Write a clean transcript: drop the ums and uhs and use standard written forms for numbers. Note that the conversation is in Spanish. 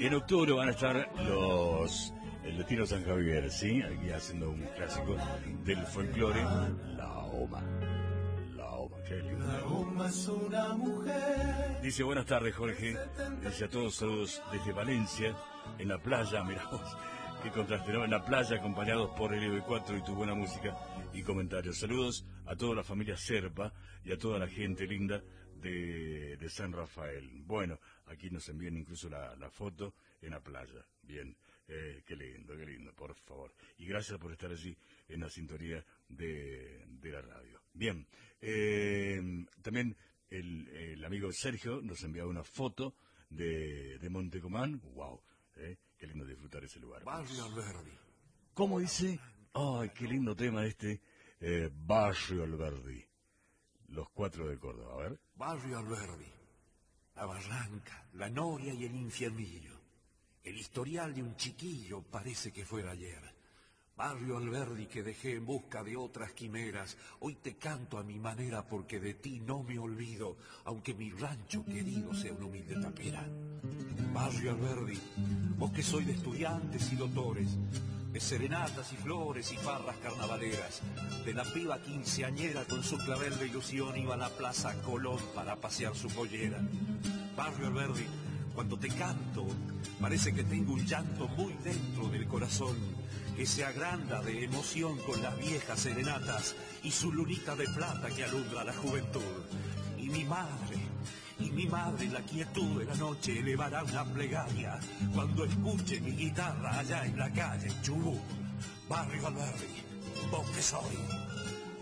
En octubre van a estar el Destino San Javier, ¿sí? Aquí haciendo un clásico del folclore, La Oma. La Oma, qué lindo. La Oma es una mujer. Dice, buenas tardes, Jorge. Dice a todos, saludos desde Valencia, en la playa, mirá vos, qué contraste, ¿no? En la playa, acompañados por el EB4 y tu buena música y comentarios. Saludos a toda la familia Serpa y a toda la gente linda de San Rafael. Bueno, aquí nos envían incluso la foto en la playa. Bien, qué lindo, por favor. Y gracias por estar allí en la sintonía de la radio. Bien, también el amigo Sergio nos enviaba una foto de Montecomán. Wow, qué lindo disfrutar ese lugar. Barrio Alberdi. ¿Cómo dice? Ay, qué lindo tema Barrio Alberdi. Los Cuatro de Córdoba, a ver. Barrio Alberdi. La Barranca, la Noria y el Infiernillo. El historial de un chiquillo parece que fuera ayer. Barrio Alberdi que dejé en busca de otras quimeras, hoy te canto a mi manera porque de ti no me olvido, aunque mi rancho querido sea una humilde tapera. Barrio Alberdi, vos que soy de estudiantes y doctores, de serenatas y flores y farras carnavaleras, de la piba quinceañera con su clavel de ilusión iba a la Plaza Colón para pasear su pollera. Barrio Alberdi, cuando te canto, parece que tengo un llanto muy dentro del corazón, que se agranda de emoción con las viejas serenatas y su lunita de plata que alumbra la juventud. Y mi madre en la quietud de la noche elevará una plegaria cuando escuche mi guitarra allá en la calle, en Chubut. Barrio Alberdi, vos que soy.